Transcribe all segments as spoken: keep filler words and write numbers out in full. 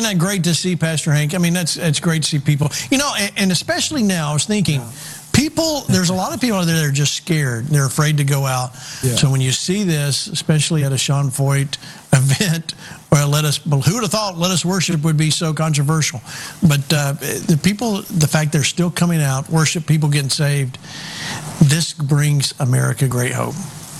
that great to see, Pastor Hank? I mean, that's that's great to see people. You know, and, and especially now, I was thinking, people, there's a lot of people out there that are just scared. They're afraid to go out. Yeah. So when you see this, especially at a Sean Feucht event, well, let us, who would have thought let us worship would be so controversial? But uh, the people, the fact they're still coming out, worship, people getting saved, this brings America great hope.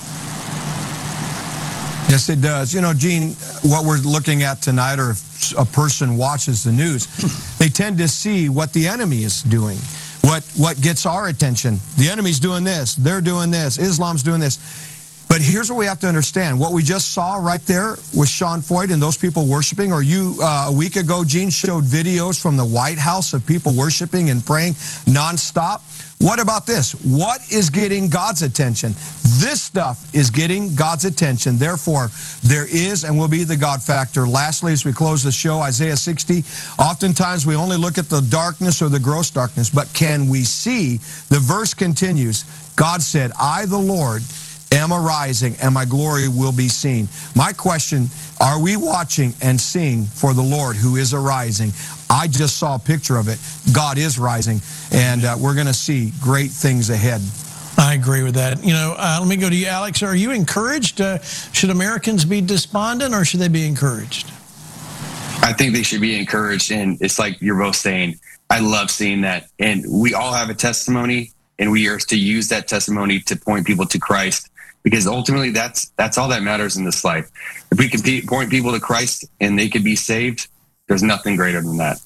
Yes, it does. You know, Gene, what we're looking at tonight, or if a person watches the news, they tend to see what the enemy is doing, what what gets our attention. The enemy's doing this, they're doing this, Islam's doing this. But here's what we have to understand. What we just saw right there with Sean Feucht and those people worshiping, or you, uh, a week ago, Gene showed videos from the White House of people worshiping and praying nonstop. What about this? What is getting God's attention? This stuff is getting God's attention. Therefore, there is and will be the God factor. Lastly, as we close the show, Isaiah sixty, oftentimes we only look at the darkness or the gross darkness, but can we see? The verse continues. God said, I, the Lord, am arising, and my glory will be seen. My question, are we watching and seeing for the Lord who is arising? I just saw a picture of it. God is rising, and uh, we're going to see great things ahead. I agree with that. You know, uh, let me go to you, Alex. Are you encouraged? Uh, should Americans be despondent, or should they be encouraged? I think they should be encouraged, and it's like you're both saying, I love seeing that. And we all have a testimony, and we are to use that testimony to point people to Christ, because ultimately that's that's all that matters in this life. If we can point people to Christ and they can be saved, there's nothing greater than that.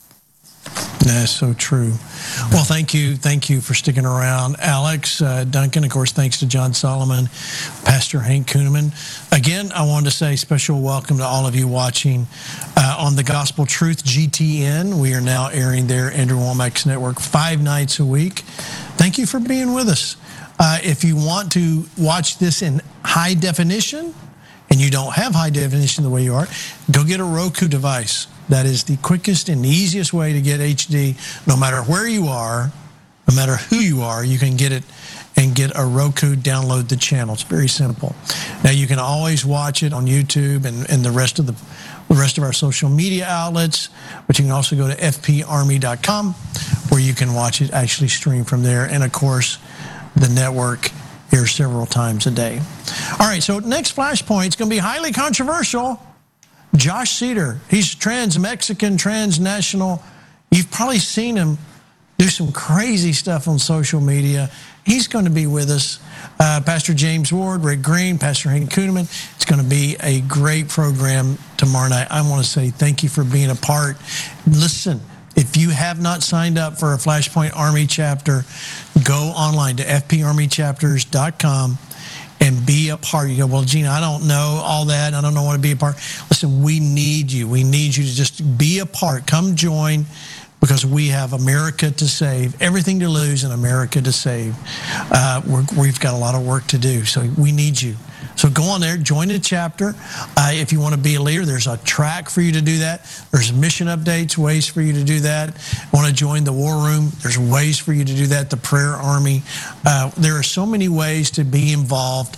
That's so true. Well, thank you. Thank you for sticking around. Alex, uh, Duncan, of course, thanks to John Solomon, Pastor Hank Kunneman. Again, I wanted to say special welcome to all of you watching uh, on the Gospel Truth G T N. We are now airing there, Andrew Wommack's network, five nights a week. Thank you for being with us. Uh, if you want to watch this in high definition, and you don't have high definition the way you are, go get a Roku device. That is the quickest and easiest way to get H D. No matter where you are, no matter who you are, you can get it and get a Roku, download the channel. It's very simple. Now, you can always watch it on YouTube and, and the rest of the, the rest of our social media outlets, but you can also go to f p army dot com where you can watch it actually stream from there. And, of course, the network here several times a day. All right, so next flashpoint is going to be highly controversial. Josh Cedar, he's trans-Mexican, transnational. You've probably seen him do some crazy stuff on social media. He's going to be with us. Uh, Pastor James Ward, Rick Green, Pastor Hank Kunneman. It's going to be a great program tomorrow night. I want to say thank you for being a part. Listen, if you have not signed up for a Flashpoint Army chapter, go online to f p army chapters dot com and be a part. You go, well, Gina, I don't know all that. I don't know what to be a part. Listen, we need you. We need you to just be a part. Come join, because we have America to save, everything to lose and America to save. Uh, we're, we've got a lot of work to do, so we need you. So go on there, join the chapter. Uh, if you want to be a leader, there's a track for you to do that. There's mission updates, ways for you to do that. Want to join the war room? There's ways for you to do that, the prayer army. Uh, there are so many ways to be involved.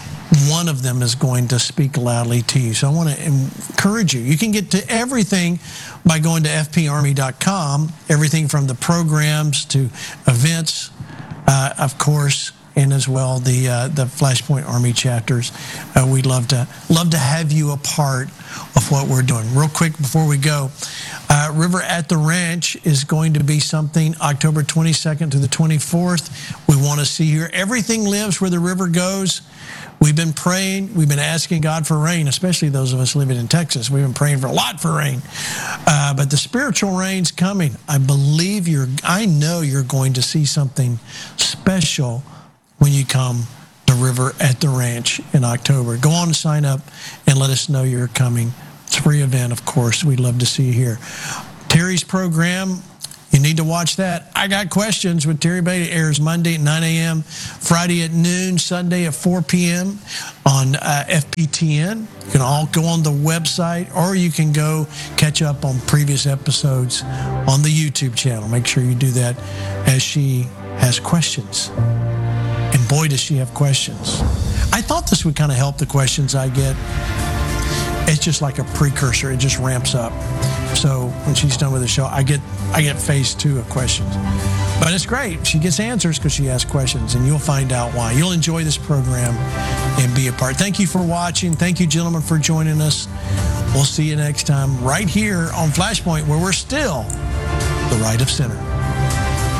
One of them is going to speak loudly to you. So I want to encourage you. You can get to everything by going to f p army dot com, everything from the programs to events, uh, of course, and as well the uh, the Flashpoint Army chapters. Uh, we'd love to love to have you a part of what we're doing. Real quick before we go, uh, River at the Ranch is going to be something October twenty-second to the twenty-fourth. We want to see here. Everything lives where the river goes. We've been praying. We've been asking God for rain, especially those of us living in Texas. We've been praying for a lot for rain. Uh, but the spiritual rain's coming. I believe you're, I know you're going to see something special when you come to River at the Ranch in October. Go on and sign up and let us know you're coming. It's a free event, of course. We'd love to see you here. Terry's program, you need to watch that. I Got Questions with Terry Beatty airs Monday at nine a.m., Friday at noon, Sunday at four p.m. on uh, F P T N. You can all go on the website, or you can go catch up on previous episodes on the YouTube channel. Make sure you do that as she has questions. And boy, does she have questions. I thought this would kind of help the questions I get. it's just like a precursor. It just ramps up. So when she's done with the show, I get I get phase two of questions. But it's great. She gets answers because she asks questions, and you'll find out why. You'll enjoy this program and be a part. Thank you for watching. Thank you, gentlemen, for joining us. We'll see you next time right here on Flashpoint, where we're still the right of center.